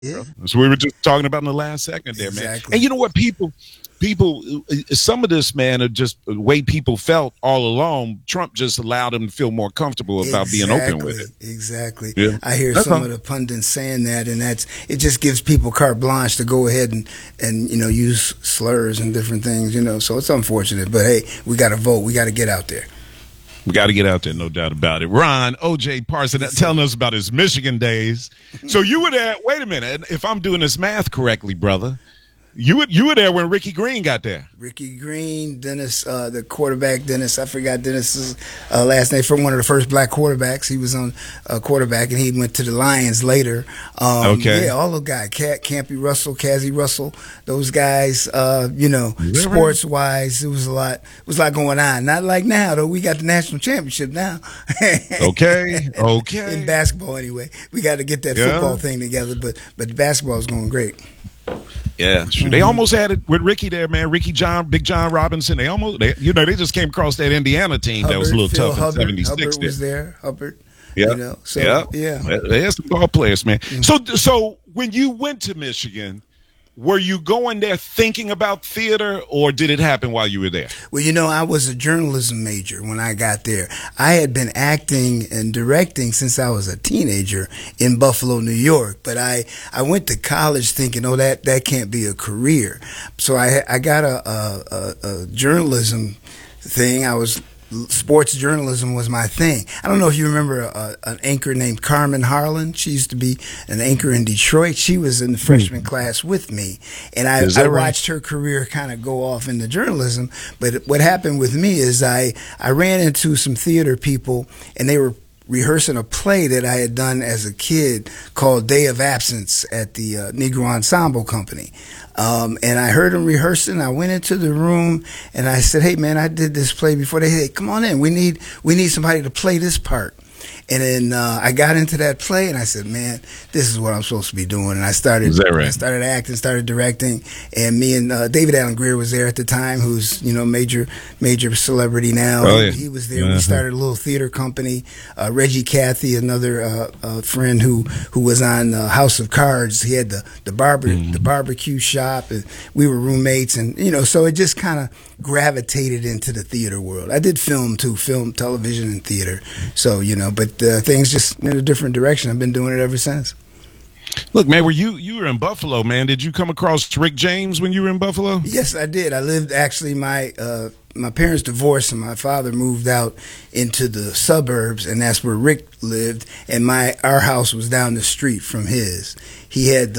Yeah, brother. So we were just talking about in the last second there, man. exactly. And you know what, people, some of this, man, are just the way people felt all along. Trump just allowed them to feel more comfortable about being open with Exactly, it. exactly. Yeah, I hear that's some all. of the pundits saying that, and it just gives people carte blanche to go ahead and use slurs and different things. So it's unfortunate, but hey, we got to vote. We got to get out there. We got to get out there, no doubt about it. Ron O.J. Parson telling us about his Michigan days. So you were there. Wait a minute. If I'm doing this math correctly, brother, you were there when Ricky Green got there. Ricky Green, Dennis, the quarterback, Dennis. I forgot Dennis's last name. From one of the first black quarterbacks. He was on quarterback, and he went to the Lions later. Okay. Yeah, all the guys, Campy Russell, Kazzy Russell, those guys. Right? Sports wise, it was a lot. It was a lot going on. Not like now, though. We got the national championship now. Okay. In basketball, anyway, we got to get that football thing together. But the basketball is going great. Yeah, sure. They almost had it with Ricky there, man. Big John Robinson. They just came across that Indiana team that was a little tough in '76. Hubbard was there. Hubbard. Yeah, Yeah. They had some ball players, man. So when you went to Michigan, were you going there thinking about theater, or did it happen while you were there? Well, I was a journalism major when I got there. I had been acting and directing since I was a teenager in Buffalo, New York. But I went to college thinking, that can't be a career. So I got a journalism thing. Sports journalism was my thing. I don't know if you remember an anchor named Carmen Harlan. She used to be an anchor in Detroit. She was in the freshman class with me, and I watched her career kind of go off into journalism. But what happened with me is I ran into some theater people, and they were rehearsing a play that I had done as a kid called Day of Absence at the Negro Ensemble Company. And I heard them rehearsing. I went into the room and I said, "Hey man, I did this play before." They said, "Hey, come on in. We need somebody to play this part." And then I got into that play, and I said, "Man, this is what I'm supposed to be doing." And I started acting, started directing, and me and David Allen Greer was there at the time, who's major celebrity now. Oh, yeah. He was there. We started a little theater company. Reggie Cathy, another friend who was on House of Cards. He had the barbecue shop, and we were roommates, and so it just kind of gravitated into the theater world. I did film too, television, and theater. So but things just in a different direction. I've been doing it ever since. Look, man, you were in Buffalo, man. Did you come across Rick James when you were in Buffalo? Yes, I did. I lived actually my parents divorced, and my father moved out into the suburbs, and that's where Rick lived. And our house was down the street from his. He had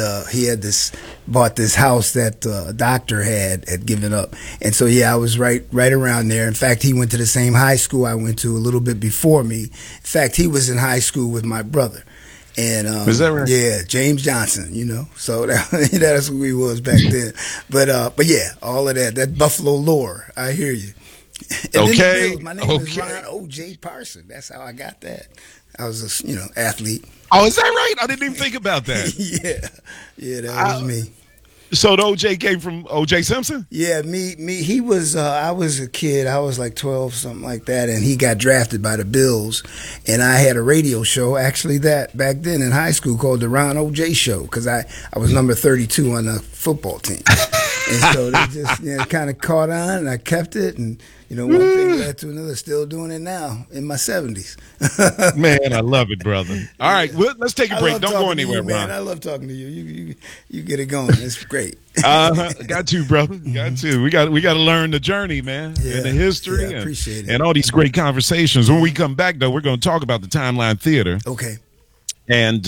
bought this house that a doctor had given up, and so I was right around there. In fact, he went to the same high school I went to a little bit before me. In fact, he was in high school with my brother. And is that right? Yeah, James Johnson, so that's who he was back then. But yeah, all of that Buffalo lore, I hear you. And okay. My name is Ron O.J. Parson. That's how I got that. I was a athlete. Oh, is that right? I didn't even think about that. yeah, that was me. So the OJ came from O.J. Simpson? Yeah, me. He was. I was a kid. I was like 12, something like that, and he got drafted by the Bills. And I had a radio show, actually, that back then in high school called the Ron O.J. Show, because I was number 32 on the football team. And so they just kind of caught on, and I kept it, and one thing led to another. Still doing it now in my 70s. Man, I love it, brother. All right, well, let's take a break. Don't go anywhere, man. Ron. I love talking to you. You get it going. It's great. Got to, brother. Got to. We got to learn the journey, man, and the history, appreciate it. And all these great conversations. When we come back, though, we're going to talk about the Timeline Theater. Okay. And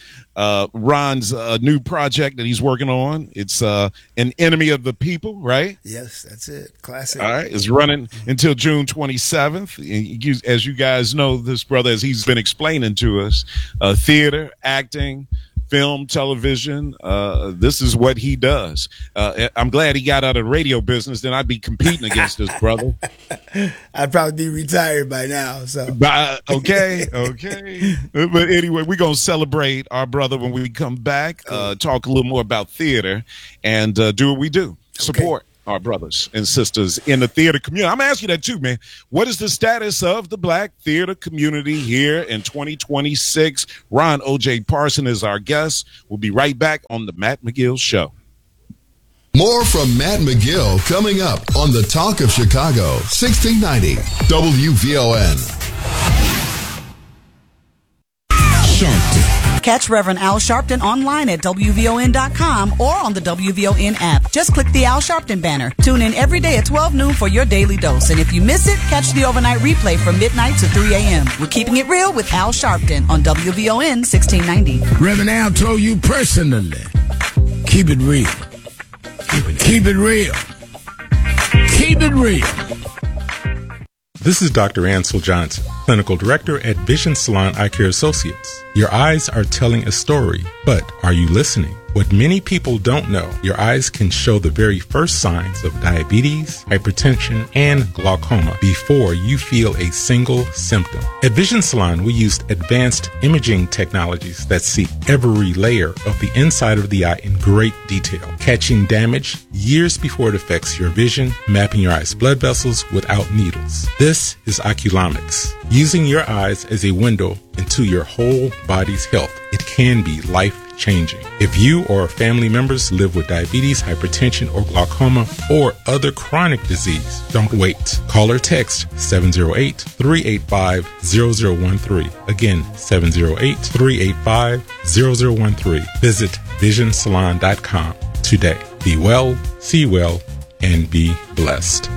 Ron's new project that he's working on. It's An Enemy of the People, right? Yes, that's it. Classic. All right. It's running until June 27th. As you guys know, this brother, as he's been explaining to us, theater, acting, film, television. This is what he does. I'm glad he got out of the radio business. Then I'd be competing against this brother. I'd probably be retired by now. So okay. But anyway, we're gonna celebrate our brother when we come back. Talk a little more about theater and do what we do. Support. our brothers and sisters in the theater community. I'm asking you that too, man. What is the status of the black theater community here in 2026? Ron O.J. Parson is our guest. We'll be right back on the Matt McGill Show. More from Matt McGill coming up on the Talk of Chicago, 1690 WVON. Sharpton. Catch Reverend Al Sharpton online at WVON.com or on the WVON app. Just click the Al Sharpton banner. Tune in every day at 12 noon for your daily dose. And if you miss it, catch the overnight replay from midnight to 3 a.m. We're keeping it real with Al Sharpton on WVON 1690. Reverend Al told you personally, keep it real. Keep it real. Keep it real. This is Dr. Ansel Johnson, Clinical Director at Vision Salon Eye Care Associates. Your eyes are telling a story, but are you listening? What many people don't know, your eyes can show the very first signs of diabetes, hypertension, and glaucoma before you feel a single symptom. At Vision Salon, we used advanced imaging technologies that see every layer of the inside of the eye in great detail, catching damage years before it affects your vision, mapping your eye's blood vessels without needles. This is Oculomics, using your eyes as a window into your whole body's health. It can be life-changing. If you or family members live with diabetes, hypertension, or glaucoma, or other chronic disease, don't wait. Call or text 708-385-0013. Again, 708-385-0013. Visit visionsalon.com today. Be well, see well, and be blessed.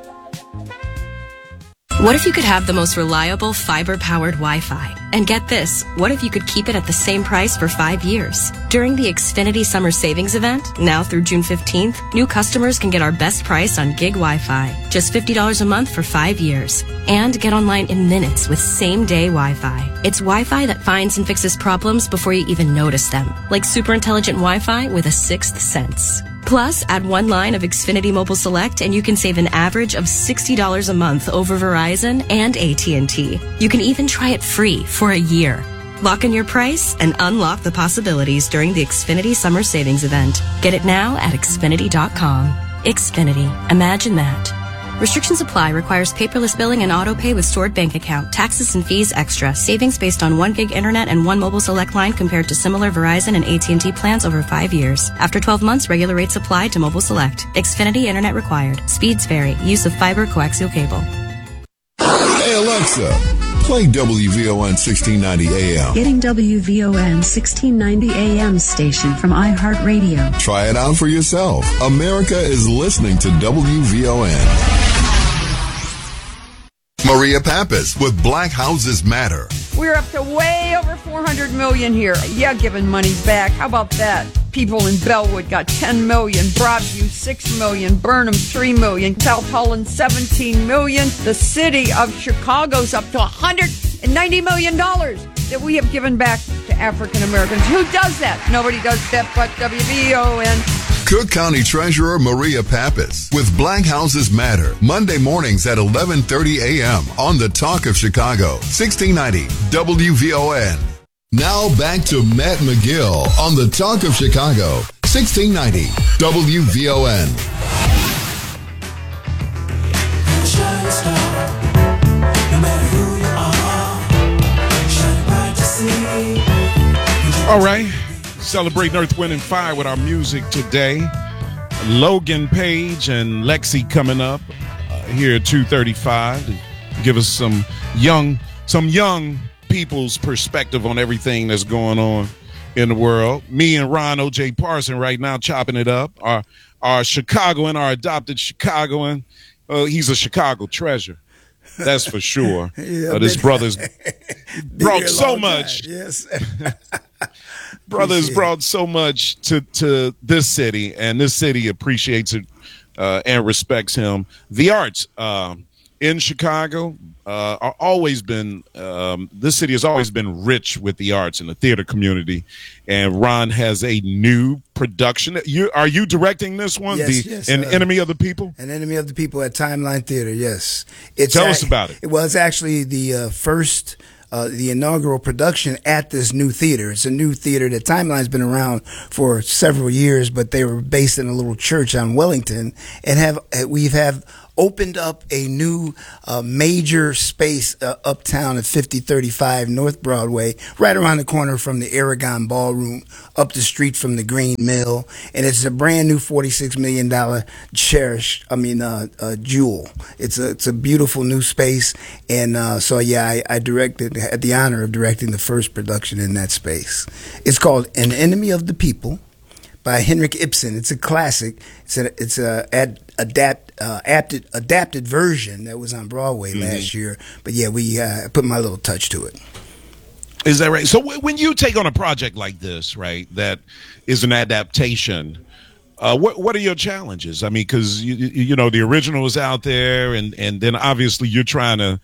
What if you could have the most reliable fiber-powered Wi-Fi? And get this, what if you could keep it at the same price for 5 years? During the Xfinity Summer Savings Event, now through June 15th, new customers can get our best price on gig Wi-Fi, just $50 a month for 5 years. And get online in minutes with same-day Wi-Fi. It's Wi-Fi that finds and fixes problems before you even notice them, like super intelligent Wi-Fi with a sixth sense. Plus, add one line of Xfinity Mobile Select and you can save an average of $60 a month over Verizon and AT&T. You can even try it free for a year. Lock in your price and unlock the possibilities during the Xfinity Summer Savings Event. Get it now at Xfinity.com. Xfinity. Imagine that. Restrictions apply. Requires paperless billing and auto pay with stored bank account. Taxes and fees extra. Savings based on 1 gig internet and 1 mobile select line compared to similar Verizon and AT&T plans over 5 years. After 12 months, regular rates apply to mobile select. Xfinity internet required. Speeds vary. Use of fiber coaxial cable. Hey Alexa, play WVON 1690 AM. Getting WVON 1690 AM station from iHeartRadio. Try it out for yourself. America is listening to WVON. Maria Pappas with Black Houses Matter. We're up to way over $400 million here. Yeah, giving money back. How about that? People in Bellwood got $10 million, Broadview $6 million, Burnham $3 million, South Holland $17 million. The city of Chicago's up to $190 million that we have given back to African Americans. Who does that? Nobody does that but WVON. Cook County Treasurer Maria Pappas with Black Houses Matter, Monday mornings at 11:30 a.m. on the Talk of Chicago, 1690 WVON. Now back to Matt McGill on the Talk of Chicago, 1690 WVON. All right. Celebrating Earth, Wind, and Fire with our music today. Logan Page and Lexi coming up here at 2:35 to give us some young people's perspective on everything that's going on in the world. Me and Ron O.J. Parson right now chopping it up. Our Chicagoan, our adopted Chicagoan. He's a Chicago treasure. That's for sure. Yeah, his brother's brought so much. Yes. Brothers brought so much to this city, and this city appreciates it and respects him. The arts in Chicago are always been this city has always been rich with the arts and the theater community. And Ron has a new production. Are you directing this one? Yes. An Enemy of the People? An Enemy of the People at Timeline Theater, yes. Tell us about it. Well, it's actually the first the inaugural production at this new theater. It's a new theater. The Timeline's been around for several years, but they were based in a little church on Wellington, and we've opened up a new major space uptown at 5035 North Broadway, right around the corner from the Aragon Ballroom, up the street from the Green Mill, and it's a brand new $46 million jewel. It's a beautiful new space, and I had the honor of directing the first production in that space. It's called An Enemy of the People by Henrik Ibsen. It's a classic. It's a adapted version that was on Broadway last year. But yeah, we put my little touch to it. Is that right? So when you take on a project like this, right, that is an adaptation, what are your challenges? I mean, because you know the original is out there, and then obviously you're trying to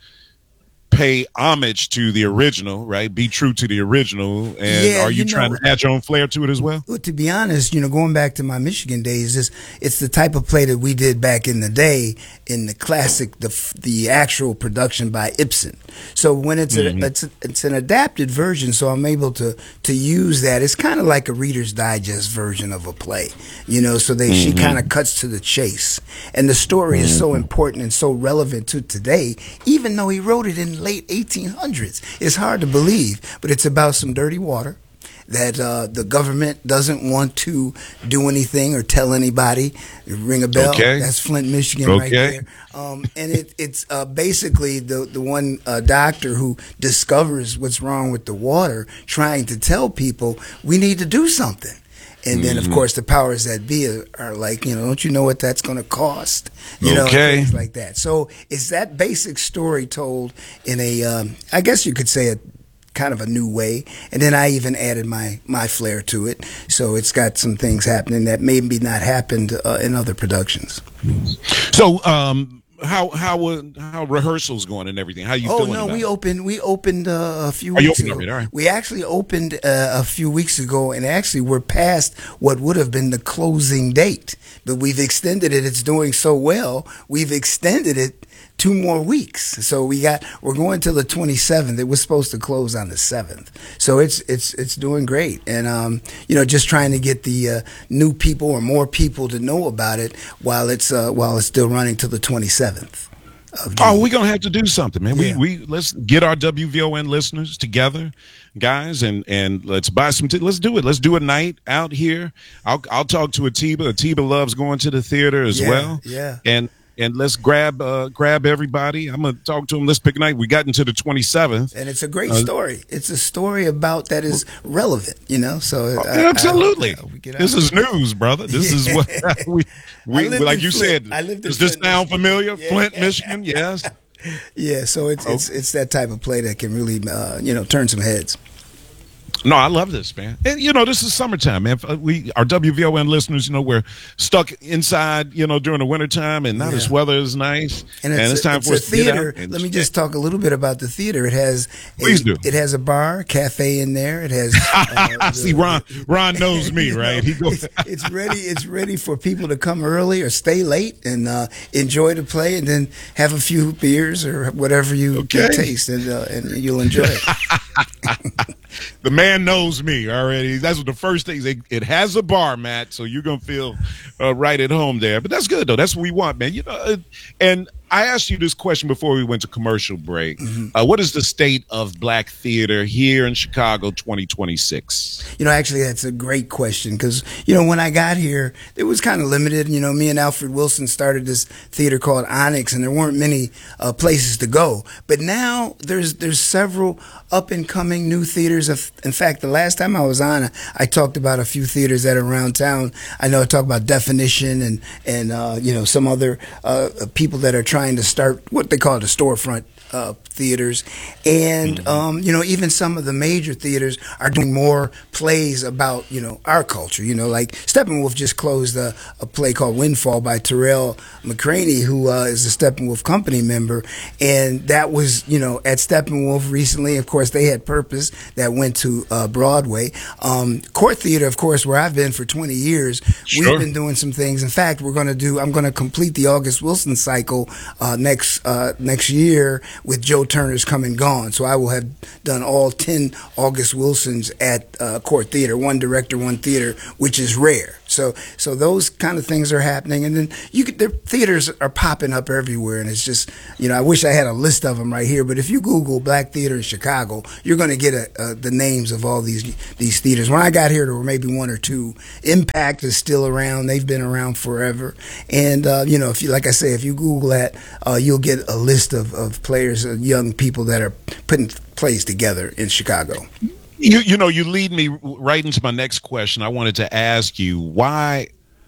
pay homage to the original, right? Be true to the original. And are you trying to add your own flair to it as well? Well, to be honest, going back to my Michigan days, it's the type of play that we did back in the day in the classic, the actual production by Ibsen. So when it's an adapted version, so I'm able to use that. It's kind of like a Reader's Digest version of a play, so she kind of cuts to the chase. And the story is so important and so relevant to today, even though he wrote it in late 1800s. It's hard to believe, but it's about some dirty water that the government doesn't want to do anything or tell anybody. Ring a bell. Okay. That's Flint, Michigan, right there. And it's basically the one doctor who discovers what's wrong with the water, trying to tell people we need to do something. And then, of course, the powers that be are like, don't you know what that's going to cost? Things like that. So it's that basic story told in a, I guess you could say a kind of a new way. And then I even added my flair to it. So it's got some things happening that maybe not happened in other productions. So, how rehearsals going and everything? How you feeling? Oh no, about we opened a few weeks ago. All right. We actually opened a few weeks ago, and actually we're past what would have been the closing date, but we've extended it. It's doing so well, we've extended it 2 more weeks. So we're going till the 27th. It was supposed to close on the 7th. So it's doing great. And just trying to get the new people or more people to know about it while it's still running till the 27th. Oh, we're gonna have to do something, man. Yeah. We let's get our WVON listeners together, guys, and let's buy some. Let's do it. Let's do a night out here. I'll talk to Atiba. Atiba loves going to the theater as well. Yeah. And let's grab everybody. I'm gonna talk to them. Let's pick a night. We got into the 27th, and it's a great story. It's a story about that is relevant, So absolutely, this is news, brother. This is what we like you said. Does this sound familiar? Yeah. Flint, Michigan, yes. Yeah, so it's that type of play that can really turn some heads. No, I love this, man. And, this is summertime, man. Our WVON listeners, we're stuck inside, during the wintertime, and now this weather is nice. And it's time for us to get out. Let me just talk a little bit about the theater. It has It has a bar, cafe in there. It has. See, Ron knows me, right? He goes. It's ready for people to come early or stay late and enjoy the play, and then have a few beers or whatever you taste, and you'll enjoy it. The man knows me already. That's what the first thing. It has a bar, Matt, so you're gonna feel right at home there. But that's good though. That's what we want, man. And I asked you this question before we went to commercial break. What is the state of black theater here in Chicago 2026? Actually, that's a great question because, when I got here, it was kind of limited. Me and Alfred Wilson started this theater called Onyx, and there weren't many places to go. But now there's several up-and-coming new theaters. In fact, the last time I was on, I talked about a few theaters that are around town. I know I talked about Definition and some other people that are trying to start what they call the storefront theaters, and even some of the major theaters are doing more plays about our culture. Like Steppenwolf just closed a play called Windfall by Terrell McCraney, who is a Steppenwolf Company member, and that was at Steppenwolf recently. Of course, they had Purpose that went to Broadway. Court Theater, of course, where I've been for 20 years. Sure. We've been doing some things. In fact, I'm going to complete the August Wilson cycle next year with Joe Turner's Come and Gone. So I will have done all 10 August Wilsons at Court Theater, one director, one theater, which is rare. So those kind of things are happening, and then their theaters are popping up everywhere, and it's just, I wish I had a list of them right here, but if you Google Black Theater in Chicago, you're going to get the names of all these theaters. When I got here, there were maybe one or two. Impact is still around; they've been around forever, and if you, like I say, if you Google that, you'll get a list of players, young people that are putting plays together in Chicago. You lead me right into my next question. I wanted to ask you, why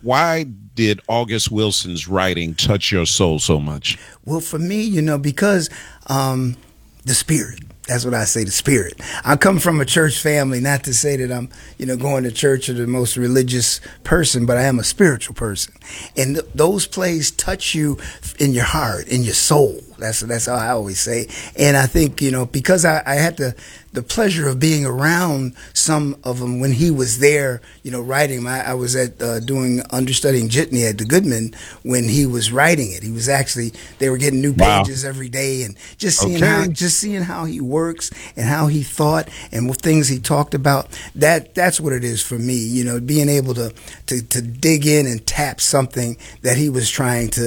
did August Wilson's writing touch your soul so much? Well, for me, because the spirit. That's what I say, the spirit. I come from a church family, not to say that I'm, going to church or the most religious person, but I am a spiritual person. And those plays touch you in your heart, in your soul. That's how I always say. And I think, because I had the pleasure of being around some of them when he was there, writing. I was understudying Jitney at the Goodman when he was writing it. He was they were getting new pages every day, and just seeing how he works and how he thought and what things he talked about. That's what it is for me. Being able to dig in and tap something that he was trying to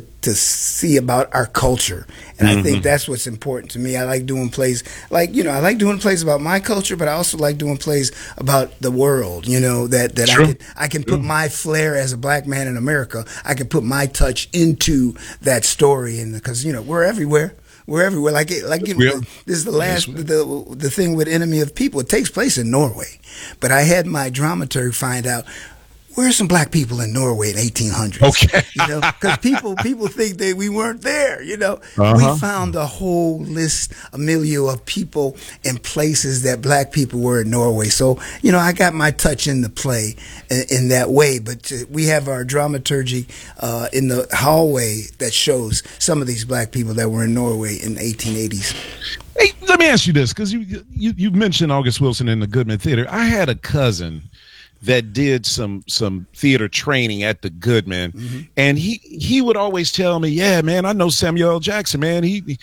see about our culture. And I think that's what's important to me. I like doing plays I like doing plays about my culture, but I also like doing plays about the world, that I can put my flair as a black man in America. I can put my touch into that story, and because we're everywhere. We're everywhere. This is the last, the thing with Enemy of People. It takes place in Norway, but I had my dramaturg find out, where are some black people in Norway in 1800s? Okay. Because people think that we weren't there, We found a whole list, a milieu of people and places that black people were in Norway. So, I got my touch in the play in that way. But we have our dramaturgy in the hallway that shows some of these black people that were in Norway in the 1880s. Hey, let me ask you this, because you mentioned August Wilson in the Goodman Theater. I had a cousin that did some theater training at the Goodman, and he would always tell me, "Yeah, man, I know Samuel L. Jackson, man.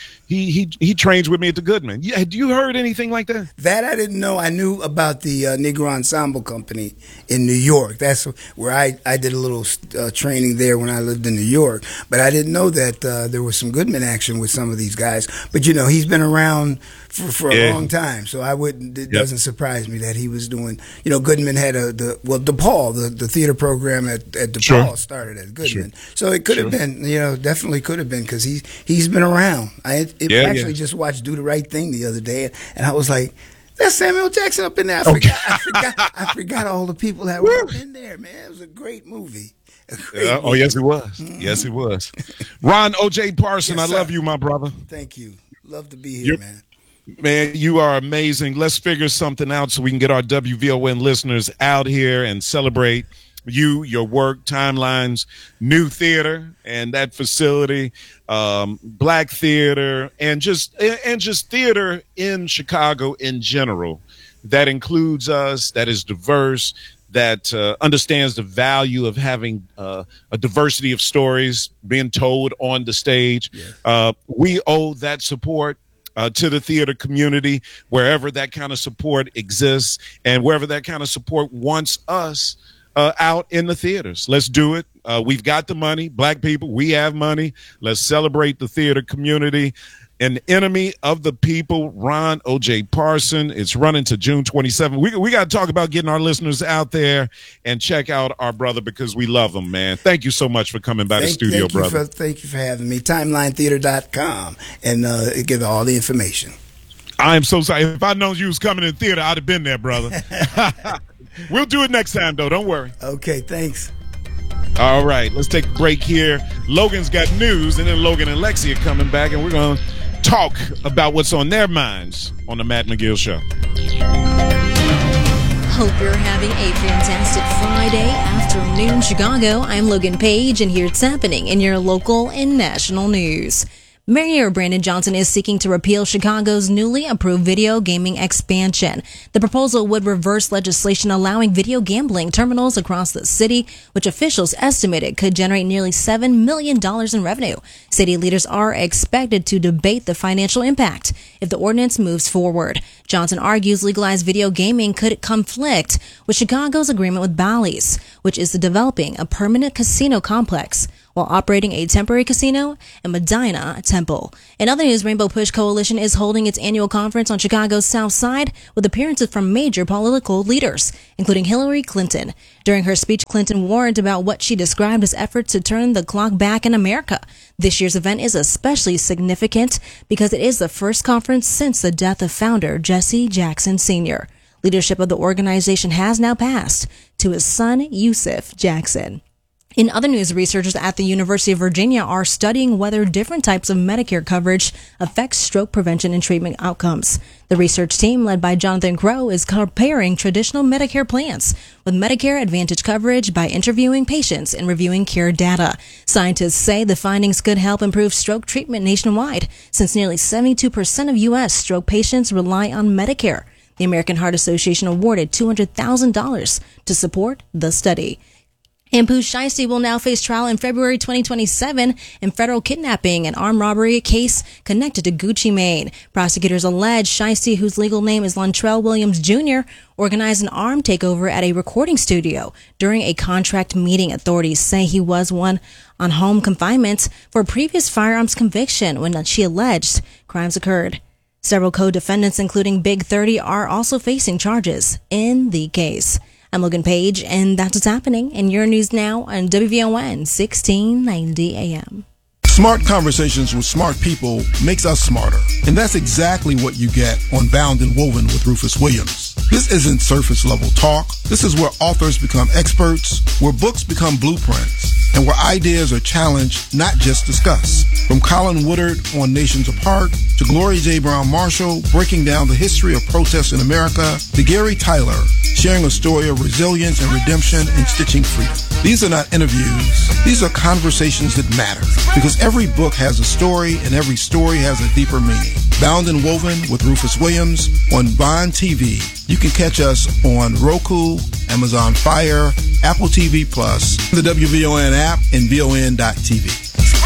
He trains with me at the Goodman." Yeah, had you heard anything like that? That I didn't know. I knew about the Negro Ensemble Company in New York. That's where I did a little training there when I lived in New York. But I didn't know that there was some Goodman action with some of these guys. But he's been around for a long time, so it doesn't surprise me that he was doing. Goodman had DePaul, the theater program at DePaul started at Goodman, so it could have been, definitely could have been, because he's been around. I just watched Do the Right Thing the other day, and I was like, that's Samuel Jackson up in there. I forgot all the people that were up in there, man. It was a great movie. Oh, yes, it was. Yes, it was. Ron O.J. Parson, yes, I love you, my brother. Thank you. Love to be here, man. Man, you are amazing. Let's figure something out so we can get our WVON listeners out here and celebrate you, your work, Timelines, new theater, and that facility, black theater, and just theater in Chicago in general. That includes us, that is diverse, that understands the value of having a diversity of stories being told on the stage. Yes. We owe that support to the theater community, wherever that kind of support exists and wherever that kind of support wants us out in the theaters. Let's do it. We've got the money. Black people, we have money. Let's celebrate the theater community. An Enemy of the People, Ron O.J. Parson. It's running to June 27th. We got to talk about getting our listeners out there and check out our brother, because we love him, man. Thank you so much for coming by the studio, brother. Thank you for having me. TimelineTheater.com, and give all the information. I am so sorry. If I'd known you was coming in theater, I'd have been there, brother. We'll do it next time, though. Don't worry. Okay, thanks. All right, let's take a break here. Logan's got news, and then Logan and Lexi are coming back, and we're going to talk about what's on their minds on the Matt McGill Show. Hope you're having a fantastic Friday afternoon, Chicago. I'm Logan Page, and here's what's happening in your local and national news. Mayor Brandon Johnson is seeking to repeal Chicago's newly approved video gaming expansion. The proposal would reverse legislation allowing video gambling terminals across the city, which officials estimated could generate nearly $7 million in revenue. City leaders are expected to debate the financial impact if the ordinance moves forward. Johnson argues legalized video gaming could conflict with Chicago's agreement with Bally's, which is developing a permanent casino complex while operating a temporary casino in Medina Temple. In other news, Rainbow Push Coalition is holding its annual conference on Chicago's South Side with appearances from major political leaders, including Hillary Clinton. During her speech, Clinton warned about what she described as efforts to turn the clock back in America. This year's event is especially significant because it is the first conference since the death of founder Jesse Jackson Sr. Leadership of the organization has now passed to his son, Yusuf Jackson. In other news, researchers at the University of Virginia are studying whether different types of Medicare coverage affect stroke prevention and treatment outcomes. The research team, led by Jonathan Crow, is comparing traditional Medicare plans with Medicare Advantage coverage by interviewing patients and reviewing care data. Scientists say the findings could help improve stroke treatment nationwide, since nearly 72% of U.S. stroke patients rely on Medicare. The American Heart Association awarded $200,000 to support the study. And Pooh Shiesty will now face trial in February 2027 in federal kidnapping and armed robbery case connected to Gucci Mane. Prosecutors allege Shiesty, whose legal name is Lontrell Williams Jr., organized an armed takeover at a recording studio during a contract meeting. Authorities say he was on home confinement for a previous firearms conviction when she alleged crimes occurred. Several co-defendants, including Big 30, are also facing charges in the case. I'm Logan Page, and that's what's happening in your news now on WVON 1690 AM. Smart conversations with smart people makes us smarter. And that's exactly what you get on Bound and Woven with Rufus Williams. This isn't surface level talk. This is where authors become experts, where books become blueprints, and where ideas are challenged, not just discussed. From Colin Woodard on Nations Apart, to Gloria J. Brown Marshall breaking down the history of protests in America, to Gary Tyler sharing a story of resilience and redemption and stitching freedom. These are not interviews. These are conversations that matter, because every book has a story and every story has a deeper meaning. Bound and Woven with Rufus Williams on Bond TV. You can catch us on Roku, Amazon Fire, Apple TV Plus, the WVON app, and VON.TV.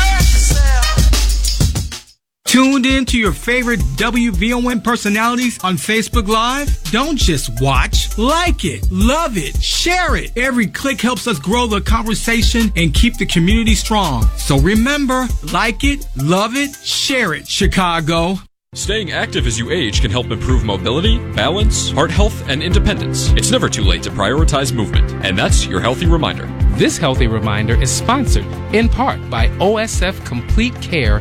Tuned in to your favorite WVON personalities on Facebook Live? Don't just watch, like it, love it, share it. Every click helps us grow the conversation and keep the community strong. So remember, like it, love it, share it, Chicago. Staying active as you age can help improve mobility, balance, heart health, and independence. It's never too late to prioritize movement, and that's your Healthy Reminder. This Healthy Reminder is sponsored in part by OSF Complete Care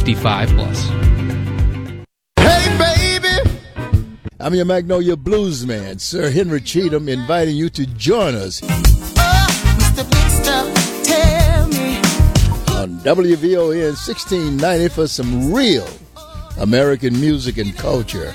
55+. Hey, baby! I'm your Magnolia Blues man, Sir Henry Cheatham, inviting you to join us Mr. Big Stuff, tell me. on WVON 1690 for some real American music and culture.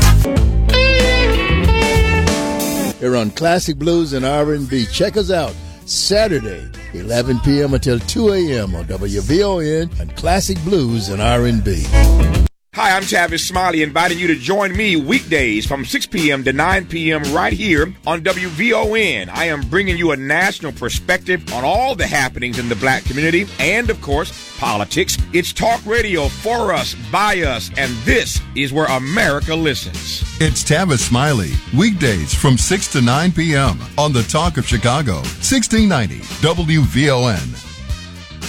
Here on Classic Blues and R&B. Check us out Saturday, 11 p.m. until 2 a.m. on WVON and Classic Blues and R&B. Hi, I'm Tavis Smiley, inviting you to join me weekdays from 6 p.m. to 9 p.m. right here on WVON. I am bringing you a national perspective on all the happenings in the black community and, of course, politics. It's talk radio for us, by us, and this is where America listens. It's Tavis Smiley, weekdays from 6 to 9 p.m. on the Talk of Chicago, 1690 WVON.